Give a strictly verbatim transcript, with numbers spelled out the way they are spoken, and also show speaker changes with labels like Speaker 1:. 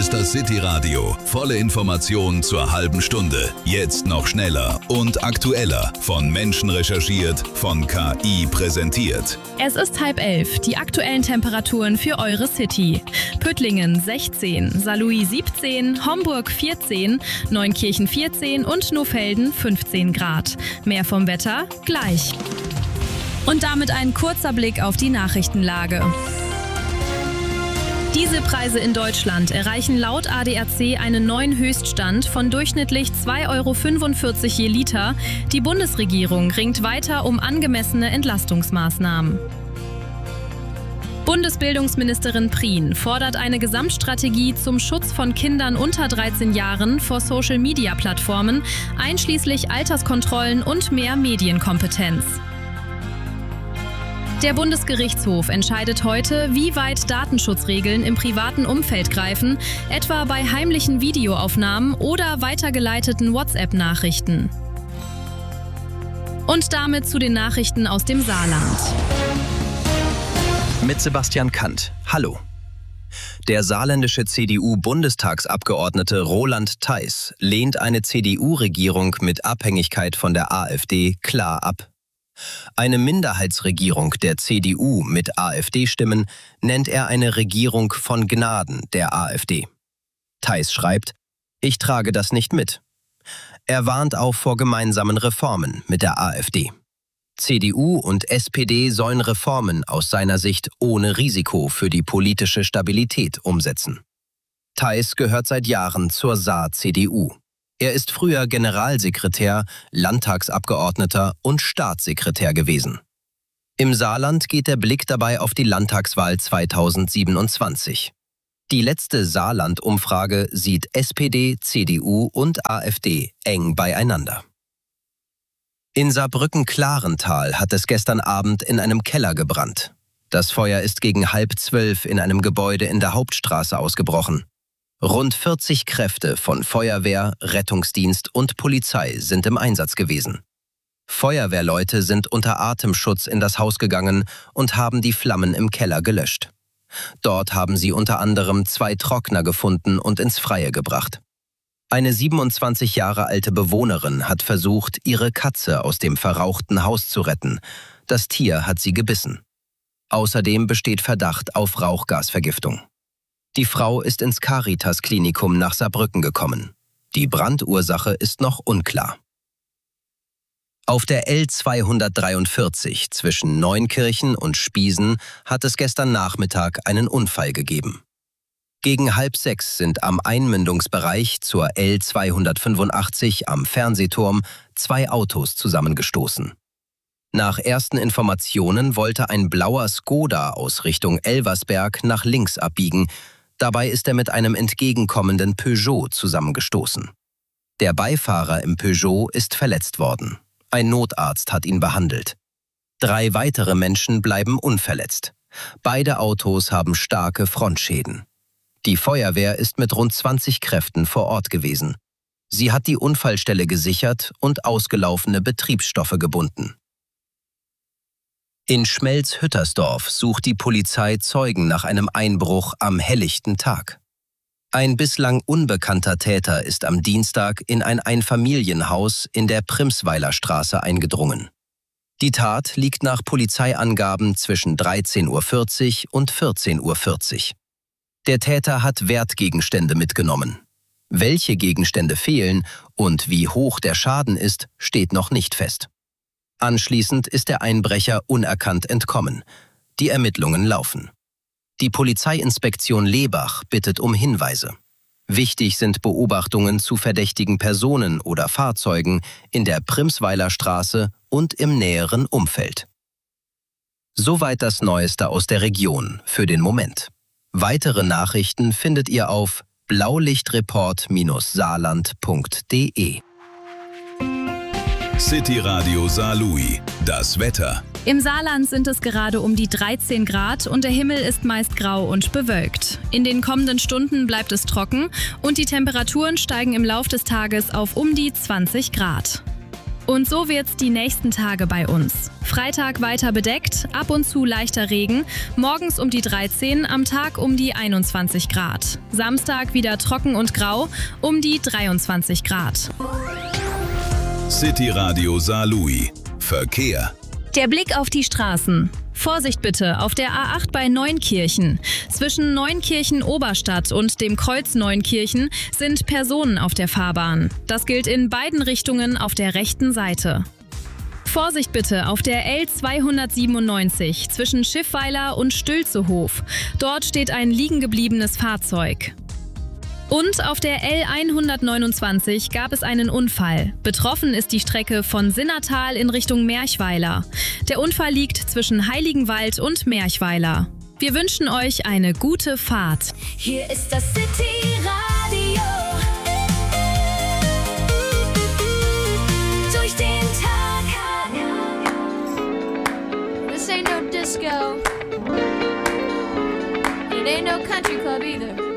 Speaker 1: ist das City Radio. Volle Informationen zur halben Stunde. Jetzt noch schneller und aktueller. Von Menschen recherchiert, von K I präsentiert.
Speaker 2: Es ist halb elf. Die aktuellen Temperaturen für eure City. Püttlingen sechzehn, Saarlouis siebzehn, Homburg vierzehn, Neunkirchen vierzehn und Nohfelden fünfzehn Grad. Mehr vom Wetter gleich. Und damit ein kurzer Blick auf die Nachrichtenlage. Dieselpreise in Deutschland erreichen laut A D A C einen neuen Höchststand von durchschnittlich zwei Euro fünfundvierzig je Liter. Die Bundesregierung ringt weiter um angemessene Entlastungsmaßnahmen. Bundesbildungsministerin Prien fordert eine Gesamtstrategie zum Schutz von Kindern unter dreizehn Jahren vor Social-Media-Plattformen, einschließlich Alterskontrollen und mehr Medienkompetenz. Der Bundesgerichtshof entscheidet heute, wie weit Datenschutzregeln im privaten Umfeld greifen, etwa bei heimlichen Videoaufnahmen oder weitergeleiteten WhatsApp-Nachrichten. Und damit zu den Nachrichten aus dem Saarland.
Speaker 3: Mit Sebastian Kant. Hallo. Der saarländische C D U-Bundestagsabgeordnete Roland Theis lehnt eine C D U-Regierung mit Abhängigkeit von der AfD klar ab. Eine Minderheitsregierung der C D U mit AfD-Stimmen nennt er eine Regierung von Gnaden der AfD. Theis schreibt, ich trage das nicht mit. Er warnt auch vor gemeinsamen Reformen mit der AfD. C D U und S P D sollen Reformen aus seiner Sicht ohne Risiko für die politische Stabilität umsetzen. Theis gehört seit Jahren zur Saar-C D U. Er ist früher Generalsekretär, Landtagsabgeordneter und Staatssekretär gewesen. Im Saarland geht der Blick dabei auf die Landtagswahl zweitausendsiebenundzwanzig. Die letzte Saarland-Umfrage sieht S P D, C D U und AfD eng beieinander. In Saarbrücken-Klarental hat es gestern Abend in einem Keller gebrannt. Das Feuer ist gegen halb zwölf in einem Gebäude in der Hauptstraße ausgebrochen. Rund vierzig Kräfte von Feuerwehr, Rettungsdienst und Polizei sind im Einsatz gewesen. Feuerwehrleute sind unter Atemschutz in das Haus gegangen und haben die Flammen im Keller gelöscht. Dort haben sie unter anderem zwei Trockner gefunden und ins Freie gebracht. Eine siebenundzwanzig Jahre alte Bewohnerin hat versucht, ihre Katze aus dem verrauchten Haus zu retten. Das Tier hat sie gebissen. Außerdem besteht Verdacht auf Rauchgasvergiftung. Die Frau ist ins Caritas-Klinikum nach Saarbrücken gekommen. Die Brandursache ist noch unklar. Auf der L zweihundertdreiundvierzig zwischen Neunkirchen und Spiesen hat es gestern Nachmittag einen Unfall gegeben. Gegen halb sechs sind am Einmündungsbereich zur L zweihundertfünfundachtzig am Fernsehturm zwei Autos zusammengestoßen. Nach ersten Informationen wollte ein blauer Skoda aus Richtung Elversberg nach links abbiegen. Dabei ist er mit einem entgegenkommenden Peugeot zusammengestoßen. Der Beifahrer im Peugeot ist verletzt worden. Ein Notarzt hat ihn behandelt. Drei weitere Menschen bleiben unverletzt. Beide Autos haben starke Frontschäden. Die Feuerwehr ist mit rund zwanzig Kräften vor Ort gewesen. Sie hat die Unfallstelle gesichert und ausgelaufene Betriebsstoffe gebunden. In Schmelz-Hüttersdorf sucht die Polizei Zeugen nach einem Einbruch am helllichten Tag. Ein bislang unbekannter Täter ist am Dienstag in ein Einfamilienhaus in der Primsweiler Straße eingedrungen. Die Tat liegt nach Polizeiangaben zwischen dreizehn Uhr vierzig und vierzehn Uhr vierzig. Der Täter hat Wertgegenstände mitgenommen. Welche Gegenstände fehlen und wie hoch der Schaden ist, steht noch nicht fest. Anschließend ist der Einbrecher unerkannt entkommen. Die Ermittlungen laufen. Die Polizeiinspektion Lebach bittet um Hinweise. Wichtig sind Beobachtungen zu verdächtigen Personen oder Fahrzeugen in der Primsweiler Straße und im näheren Umfeld. Soweit das Neueste aus der Region für den Moment. Weitere Nachrichten findet ihr auf blaulichtreport saarland punkt de.
Speaker 1: City Radio Saarlouis. Das Wetter.
Speaker 2: Im Saarland sind es gerade um die dreizehn Grad und der Himmel ist meist grau und bewölkt. In den kommenden Stunden bleibt es trocken und die Temperaturen steigen im Lauf des Tages auf um die zwanzig Grad. Und so wird's die nächsten Tage bei uns. Freitag weiter bedeckt, ab und zu leichter Regen, morgens um die dreizehn, am Tag um die einundzwanzig Grad. Samstag wieder trocken und grau, um die dreiundzwanzig Grad.
Speaker 1: City Radio Saarlouis. Verkehr.
Speaker 2: Der Blick auf die Straßen. Vorsicht bitte auf der A acht bei Neunkirchen. Zwischen Neunkirchen-Oberstadt und dem Kreuz Neunkirchen sind Personen auf der Fahrbahn. Das gilt in beiden Richtungen auf der rechten Seite. Vorsicht bitte auf der L zweihundertsiebenundneunzig zwischen Schiffweiler und Stülzehof. Dort steht ein liegengebliebenes Fahrzeug. Und auf der L hundertneunundzwanzig gab es einen Unfall. Betroffen ist die Strecke von Sinnertal in Richtung Merchweiler. Der Unfall liegt zwischen Heiligenwald und Merchweiler. Wir wünschen euch eine gute Fahrt.
Speaker 4: Hier ist das City Radio. Durch den Tag. This ain't no disco. It ain't no country club either.